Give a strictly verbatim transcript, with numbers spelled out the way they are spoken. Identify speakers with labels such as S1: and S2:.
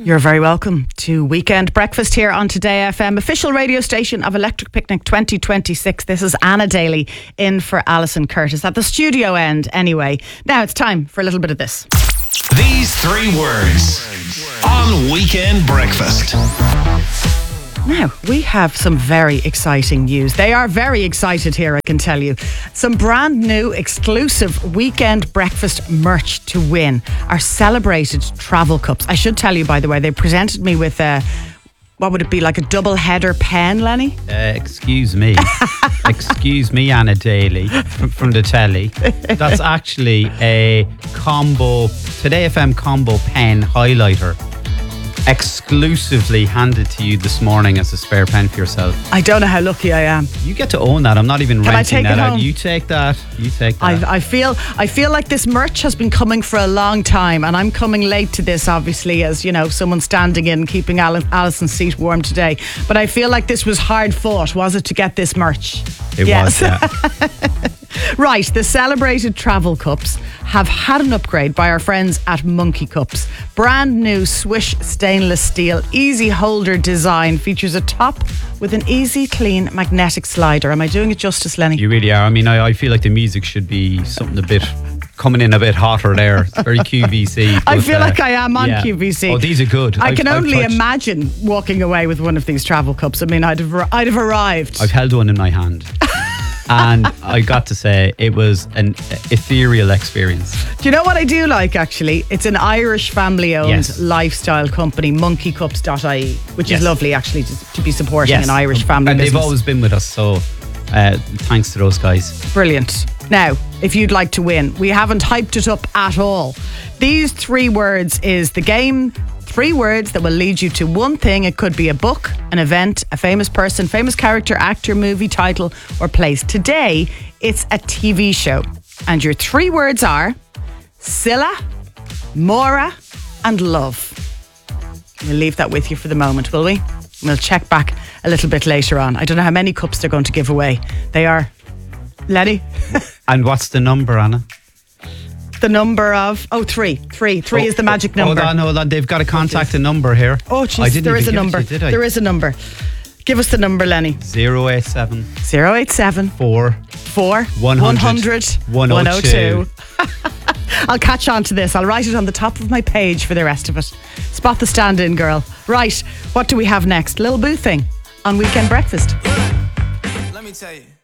S1: You're very welcome to Weekend Breakfast here on Today F M, official radio station of Electric Picnic twenty twenty-six. This is Anna Daly in for Alison Curtis at the studio end anyway. Now it's time for a little bit of this.
S2: These three words on Weekend Breakfast.
S1: Now, we have some very exciting news. They are very excited here, I can tell you. Some brand new exclusive Weekend Breakfast merch to win. Our celebrated travel cups. I should tell you, by the way, they presented me with a, what would it be, like a double header pen, Lenny?
S3: Uh, excuse me. excuse me, Anna Daly from, from the telly. That's actually a combo, Today F M combo pen highlighter. Exclusively handed to you this morning as a spare pen for yourself.
S1: I don't know how lucky I am.
S3: You get to own that. I'm not even
S1: Can I
S3: renting
S1: take
S3: that
S1: it
S3: out.
S1: home?
S3: You take that. You take that.
S1: I, I feel I feel like this merch has been coming for a long time, and I'm coming late to this, obviously, as you know, someone standing in keeping Al- Alison's seat warm today. But I feel like this was hard fought, was it, to get this merch?
S3: It
S1: Yes.
S3: was, yeah.
S1: Right, the celebrated travel cups have had an upgrade by our friends at Monkey Cups. Brand new Swish stainless steel easy holder design features a top with an easy clean magnetic slider. Am I doing it justice, Lenny?
S3: You really are. I mean, I, I feel like the music should be something a bit coming in a bit hotter there. It's very Q V C.
S1: I
S3: but,
S1: feel
S3: uh,
S1: like I am on
S3: yeah.
S1: Q V C.
S3: Oh, these are good.
S1: I
S3: I've-
S1: can
S3: I've
S1: only
S3: touched-
S1: imagine walking away with one of these travel cups. I mean, I'd have, I'd have arrived.
S3: I've held one in my hand. And I got to say, it was an ethereal experience.
S1: Do you know what I do like, actually? It's an Irish family-owned
S3: Yes.
S1: lifestyle company, monkey cups dot I E, which
S3: Yes.
S1: is lovely, actually, to, to be supporting
S3: Yes.
S1: an Irish family
S3: And
S1: business.
S3: they've always been with us, so uh, thanks to those guys.
S1: Brilliant. Now, if you'd like to win, we haven't hyped it up at all. These three words is the game. Three words that will lead you to one thing. It could be a book, an event, a famous person, famous character, actor, movie, title, or place. Today, it's a T V show. And your three words are Scylla, Mora, and love. We'll leave that with you for the moment, will we? We'll check back a little bit later on. I don't know how many cups they're going to give away. They are, Lenny?
S3: And what's the number, Anna?
S1: The number of, oh, three. Three. Three
S3: Oh,
S1: is the magic
S3: oh,
S1: number.
S3: Hold on, hold on. They've got to contact a number here.
S1: Oh,
S3: I
S1: jeez,
S3: didn't
S1: there is a
S3: even give it
S1: number.
S3: to you, did I?
S1: There is a number. Give us the number, Lenny.
S3: zero eight seven
S1: zero eight seven
S3: four
S1: four
S3: one hundred
S1: one
S3: one
S1: oh
S3: oh
S1: two.
S3: two.
S1: I'll catch on to this. I'll write it on the top of my page for the rest of it. Spot the stand-in girl. Right, what do we have next? Little Boo thing on Weekend Breakfast.
S4: Let me tell you.